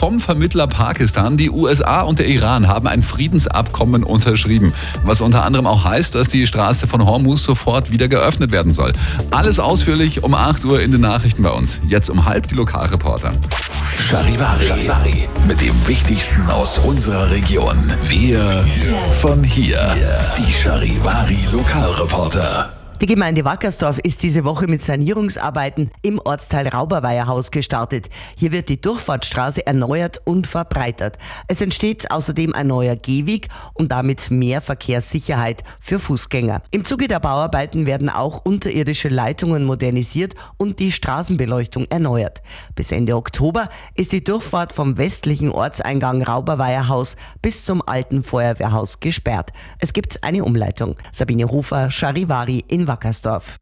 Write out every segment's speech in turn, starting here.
vom Vermittler Pakistan. Die USA und der Iran haben ein Friedensabkommen unterschrieben, was unter anderem auch heißt, dass die Straße von Hormuz sofort wieder geöffnet werden soll. Alles ausführlich um 8 Uhr in den Nachrichten bei uns. Jetzt um 12:30 die Lokalreporter. Charivari mit dem Wichtigsten aus unserer Region. Wir von hier. Die Charivari Lokalreporter. Die Gemeinde Wackersdorf ist diese Woche mit Sanierungsarbeiten im Ortsteil Rauberweierhaus gestartet. Hier wird die Durchfahrtsstraße erneuert und verbreitert. Es entsteht außerdem ein neuer Gehweg und damit mehr Verkehrssicherheit für Fußgänger. Im Zuge der Bauarbeiten werden auch unterirdische Leitungen modernisiert und die Straßenbeleuchtung erneuert. Bis Ende Oktober ist die Durchfahrt vom westlichen Ortseingang Rauberweierhaus bis zum alten Feuerwehrhaus gesperrt. Es gibt eine Umleitung. Sabine Hofer, Charivari in Wackersdorf.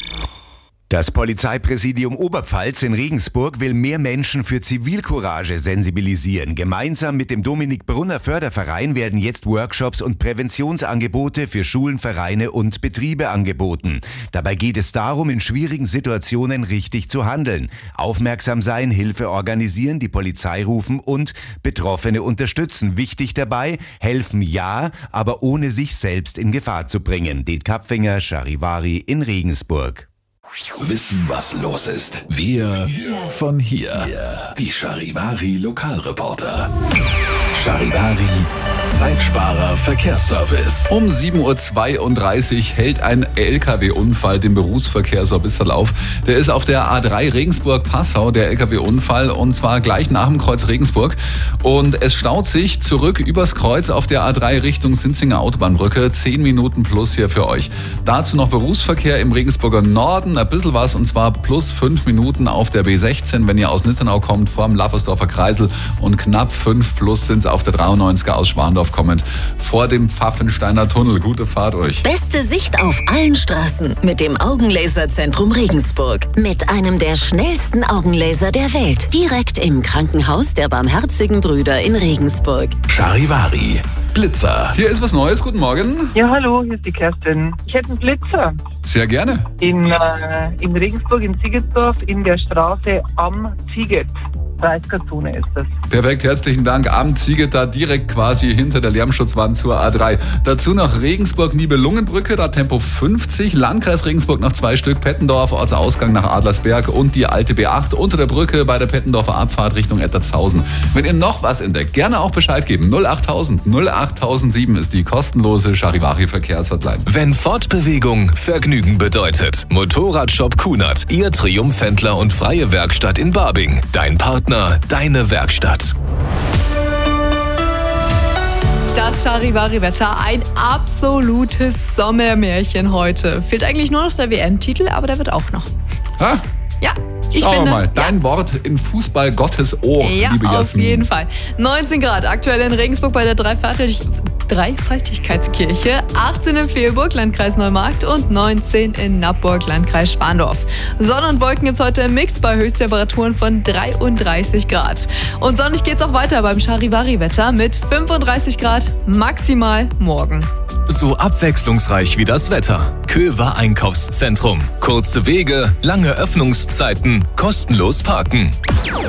Das Polizeipräsidium Oberpfalz in Regensburg will mehr Menschen für Zivilcourage sensibilisieren. Gemeinsam mit dem Dominik Brunner Förderverein werden jetzt Workshops und Präventionsangebote für Schulen, Vereine und Betriebe angeboten. Dabei geht es darum, in schwierigen Situationen richtig zu handeln. Aufmerksam sein, Hilfe organisieren, die Polizei rufen und Betroffene unterstützen. Wichtig dabei, helfen ja, aber ohne sich selbst in Gefahr zu bringen. Det Kapfinger, Charivari in Regensburg. Wissen, was los ist. Wir von hier. Die Charivari Lokalreporter. Charivari Zeitsparer Verkehrsservice. Um 7:32 Uhr hält ein LKW-Unfall den Berufsverkehr so ein bisschen auf. Der ist auf der A3 Regensburg-Passau, der LKW-Unfall, und zwar gleich nach dem Kreuz Regensburg. Und es staut sich zurück übers Kreuz auf der A3 Richtung Sinzinger Autobahnbrücke. 10 Minuten plus hier für euch. Dazu noch Berufsverkehr im Regensburger Norden, ein bisschen was, und zwar plus 5 Minuten auf der B16, wenn ihr aus Nittenau kommt, vorm Lappersdorfer Kreisel, und knapp 5 plus sind es auf der 93er aus Schwandorf kommend vor dem Pfaffensteiner Tunnel. Gute Fahrt euch. Beste Sicht auf allen Straßen mit dem Augenlaserzentrum Regensburg. Mit einem der schnellsten Augenlaser der Welt. Direkt im Krankenhaus der Barmherzigen Brüder in Regensburg. Charivari Blitzer. Hier ist was Neues. Guten Morgen. Ja, hallo, hier ist die Kerstin. Ich hätte einen Blitzer Sehr gerne. in Regensburg, in Ziegersdorf, in der Straße am Zieget. 30er-Zone ist das. Perfekt, herzlichen Dank. Am Zieget, da direkt quasi hinter der Lärmschutzwand zur A3. Dazu noch Regensburg-Nibelungenbrücke, da Tempo 50. Landkreis Regensburg noch 2 Stück. Pettendorf, Ortsausgang nach Adlersberg und die alte B8 unter der Brücke bei der Pettendorfer Abfahrt Richtung Ettertshausen. Wenn ihr noch was entdeckt, gerne auch Bescheid geben. 08000 08007 ist die kostenlose Charivari Verkehrshotline. Wenn Fortbewegung Vergnügen bedeutet. Motorradshop Kunert, Ihr Triumphhändler und freie Werkstatt in Barbing. Dein Partner, deine Werkstatt. Das Charivari-Wetter, ein absolutes Sommermärchen heute. Fehlt eigentlich nur noch der WM-Titel, aber der wird auch noch. Ha? Ja, ich Schauen wir finde. mal. Dein Wort in Fußball Gottes Ohr, Ja, liebe auf Jasmin. jeden Fall. 19 Grad aktuell in Regensburg bei der Dreifaltigkeitskirche, 18 in Fehlburg, Landkreis Neumarkt, und 19 in Nappburg, Landkreis Schwandorf. Sonne und Wolken gibt es heute im Mix bei Höchsttemperaturen von 33 Grad. Und sonnig geht es auch weiter beim Charivari-Wetter mit 35 Grad maximal morgen. So abwechslungsreich wie das Wetter. Köver Einkaufszentrum. Kurze Wege, lange Öffnungszeiten, kostenlos parken.